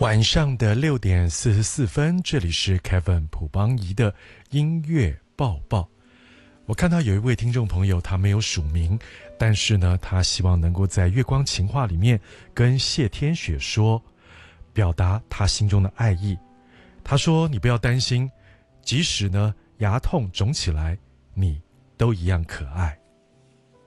晚上的6:44，这里是 Kevin 朴邦仪的音乐报报。我看到有一位听众朋友，他没有署名，但是呢，他希望能够在月光情话里面跟谢天雪说，表达他心中的爱意。他说：“你不要担心，即使呢牙痛肿起来，你都一样可爱。”